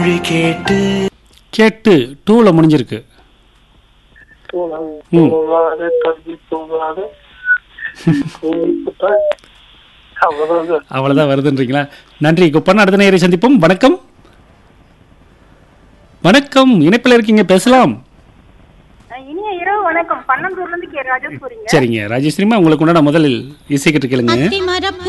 மொழி கேட்டு கேட்டு டூல முடிஞ்சிருக்கு. தூங்காது கல்வி தூங்காது அவ்வளவுதான். அவ்வளவுதான் வருதுன்றீங்களா? நன்றி குப்பண்ணா. அடுத்த நேயரை சந்திப்போம். வணக்கம். வணக்கம், இணைப்பில் இருக்கீங்க, பேசலாம். இனிய இரவு வணக்கம். பன்னந்தூர்ல இருந்து ராஜேஸ்வரிங்க. சரிங்க ராஜேஸ்வரிமா, உங்களுக்கு உண்டான முதலில் இசைக்கிட்டு கேளுங்க.